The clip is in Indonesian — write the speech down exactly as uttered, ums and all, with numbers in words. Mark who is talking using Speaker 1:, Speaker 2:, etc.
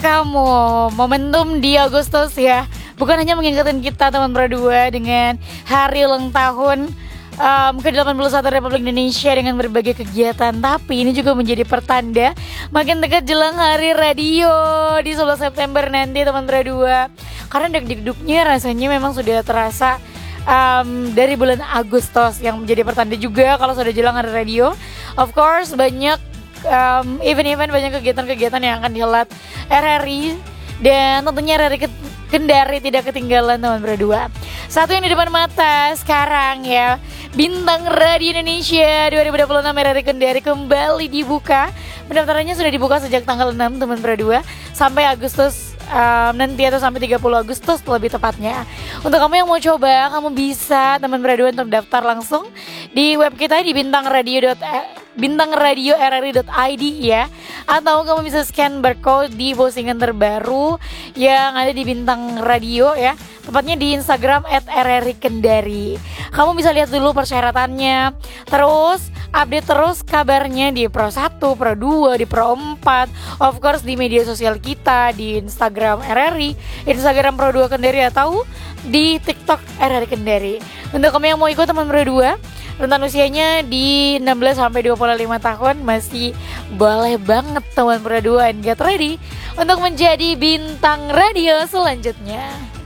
Speaker 1: kamu, momentum di Agustus ya, bukan hanya mengingatkan kita teman berdua dengan hari ulang tahun um, ke delapan puluh satu Republik Indonesia dengan berbagai kegiatan, tapi ini juga menjadi pertanda makin dekat jelang hari radio di sebelas September nanti teman berdua. Karena deg-degduknya rasanya memang sudah terasa um, dari bulan Agustus, yang menjadi pertanda juga kalau sudah jelang hari radio. Of course banyak um, event-event, banyak kegiatan-kegiatan yang akan dihelat R R I, dan tentunya R R I Kendari tidak ketinggalan teman berdua. Satu yang di depan mata sekarang ya, Bintang Radio Indonesia dua ribu dua puluh enam R R I Kendari kembali dibuka. Pendaftarannya sudah dibuka sejak tanggal enam teman berdua sampai Agustus um, nanti, atau sampai tiga puluh Agustus lebih tepatnya. Untuk kamu yang mau coba, kamu bisa teman berdua untuk daftar langsung di web kita di bintang radio bintang radio r r i dot i d ya, atau kamu bisa scan barcode di postingan terbaru yang ada di Bintang Radio ya, tepatnya di Instagram at r r i kendari. Kamu bisa lihat dulu persyaratannya, terus update terus kabarnya di Pro satu, Pro dua, di Pro empat, of course di media sosial kita, di Instagram R R I, Instagram Pro dua Kendari, atau di TikTok R R I Kendari. Untuk kamu yang mau ikut teman berdua, rentan usianya di enam belas sampai dua puluh lima tahun, masih boleh banget teman berdua, and get ready untuk menjadi bintang radio selanjutnya.